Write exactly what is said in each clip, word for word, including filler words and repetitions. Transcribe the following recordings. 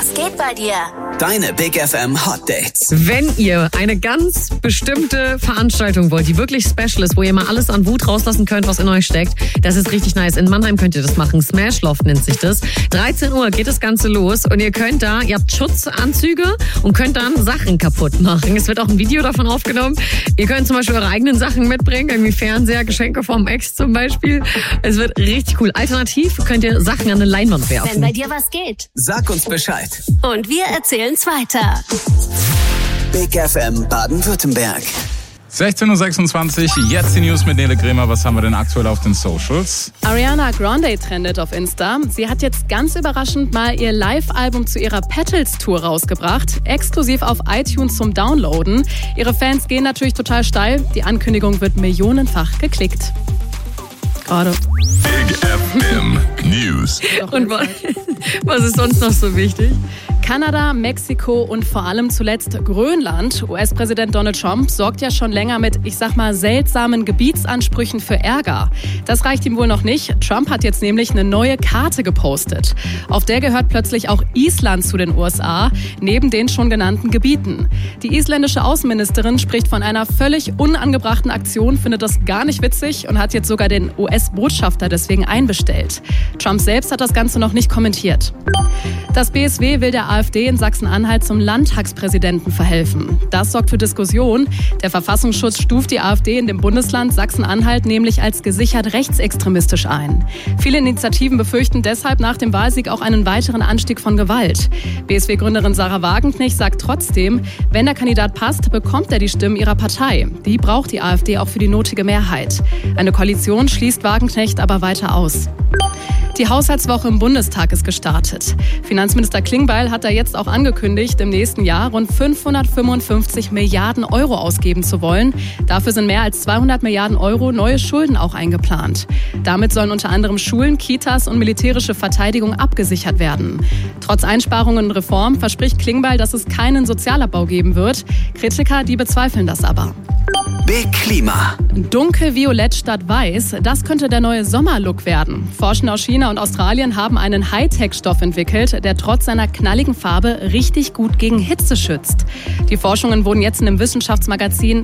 Was geht bei dir? Deine Big F M Hot Dates. Wenn ihr eine ganz bestimmte Veranstaltung wollt, die wirklich special ist, wo ihr mal alles an Wut rauslassen könnt, was in euch steckt, das ist richtig nice. In Mannheim könnt ihr das machen. Smash Loft nennt sich das. dreizehn Uhr geht das Ganze los und ihr könnt da, ihr habt Schutzanzüge und könnt dann Sachen kaputt machen. Es wird auch ein Video davon aufgenommen. Ihr könnt zum Beispiel eure eigenen Sachen mitbringen, irgendwie Fernseher, Geschenke vom Ex zum Beispiel. Es wird richtig cool. Alternativ könnt ihr Sachen an eine Leinwand werfen. Wenn bei dir was geht, Sag uns Bescheid. und wir erzählen's weiter. Big F M Baden-Württemberg. sechzehn Uhr sechsundzwanzig, jetzt die News mit Nele Kremer. Was haben wir denn aktuell auf den Socials? Ariana Grande trendet auf Insta. Sie hat jetzt ganz überraschend mal ihr Live-Album zu ihrer Petals-Tour rausgebracht, exklusiv auf iTunes zum Downloaden. Ihre Fans gehen natürlich total steil. Die Ankündigung wird millionenfach geklickt. Gerade. Big F M News. Und was, was ist sonst noch so wichtig? Kanada, Mexiko und vor allem zuletzt Grönland. U S-Präsident Donald Trump sorgt ja schon länger mit, ich sag mal, seltsamen Gebietsansprüchen für Ärger. Das reicht ihm wohl noch nicht. Trump hat jetzt nämlich eine neue Karte gepostet. Auf der gehört plötzlich auch Island zu den U S A, neben den schon genannten Gebieten. Die isländische Außenministerin spricht von einer völlig unangebrachten Aktion, findet das gar nicht witzig und hat jetzt sogar den U S-Botschafter deswegen einbestellt. Trump selbst hat das Ganze noch nicht kommentiert. Das B S W will der AfD in Sachsen-Anhalt zum Landtagspräsidenten verhelfen. Das sorgt für Diskussion. Der Verfassungsschutz stuft die AfD in dem Bundesland Sachsen-Anhalt nämlich als gesichert rechtsextremistisch ein. Viele Initiativen befürchten deshalb nach dem Wahlsieg auch einen weiteren Anstieg von Gewalt. B S W-Gründerin Sarah Wagenknecht sagt trotzdem, wenn der Kandidat passt, bekommt er die Stimmen ihrer Partei. Die braucht die AfD auch für die notige Mehrheit. Eine Koalition schließt Wagenknecht aber weiter aus. Die Haushaltswoche im Bundestag ist gestartet. Finanzminister Klingbeil hat da jetzt auch angekündigt, im nächsten Jahr rund fünfhundertfünfundfünfzig Milliarden Euro ausgeben zu wollen. Dafür sind mehr als zweihundert Milliarden Euro neue Schulden auch eingeplant. Damit sollen unter anderem Schulen, Kitas und militärische Verteidigung abgesichert werden. Trotz Einsparungen und Reform verspricht Klingbeil, dass es keinen Sozialabbau geben wird. Kritiker, die bezweifeln das aber. Big Klima. Dunkelviolett statt weiß, das könnte der neue Sommerlook werden. Forscher aus China und Australien haben einen Hightech-Stoff entwickelt, der trotz seiner knalligen Farbe richtig gut gegen Hitze schützt. Die Forschungen wurden jetzt in einem Wissenschaftsmagazin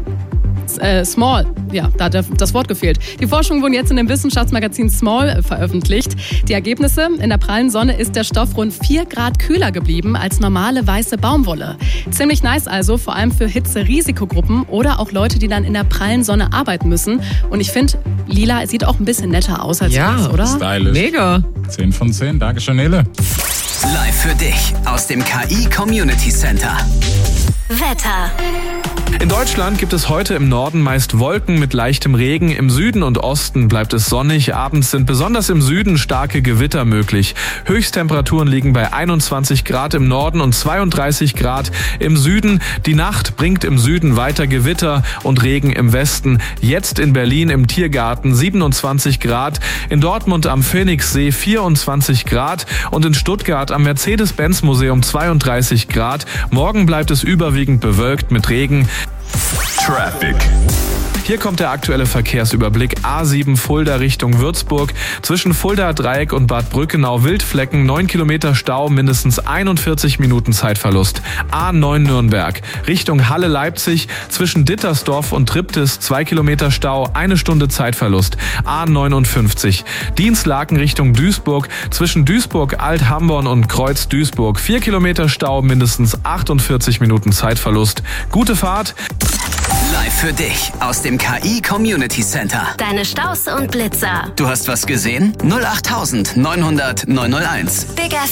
Äh, Small, ja, da hat das Wort gefehlt. Die Forschungen wurden jetzt in dem Wissenschaftsmagazin Small veröffentlicht. Die Ergebnisse: In der prallen Sonne ist der Stoff rund vier Grad kühler geblieben als normale weiße Baumwolle. Ziemlich nice also, vor allem für Hitze-Risikogruppen oder auch Leute, die dann in der prallen Sonne arbeiten müssen. Und ich finde, lila sieht auch ein bisschen netter aus als Ja, weiß, oder? Stylisch. Mega. zehn von zehn. Dankeschön, Nele. Live für dich aus dem K I Community Center. Wetter. In Deutschland gibt es heute im Norden meist Wolken mit leichtem Regen. Im Süden und Osten bleibt es sonnig. Abends sind besonders im Süden starke Gewitter möglich. Höchsttemperaturen liegen bei einundzwanzig Grad im Norden und zweiunddreißig Grad im Süden. Die Nacht bringt im Süden weiter Gewitter und Regen im Westen. Jetzt in Berlin im Tiergarten siebenundzwanzig Grad, in Dortmund am Phoenixsee vierundzwanzig Grad und in Stuttgart am Mercedes-Benz-Museum zweiunddreißig Grad. Morgen bleibt es überwiegend bewölkt mit Regen. Traffic. Hier kommt der aktuelle Verkehrsüberblick. A sieben Fulda Richtung Würzburg. Zwischen Fulda Dreieck und Bad Brückenau Wildflecken. neun Kilometer Stau, mindestens einundvierzig Minuten Zeitverlust. A neun Nürnberg. Richtung Halle Leipzig. Zwischen Dittersdorf und Triptis zwei Kilometer Stau, eine Stunde Zeitverlust. A neunundfünfzig. Dienstlaken Richtung Duisburg. Zwischen Duisburg, Alt-Hamborn und Kreuz Duisburg. vier Kilometer Stau, mindestens achtundvierzig Minuten Zeitverlust. Gute Fahrt. Live für dich aus dem K I Community Center. Deine Staus und Blitzer. Du hast was gesehen? null acht neunhundert neunhunderteins. Big F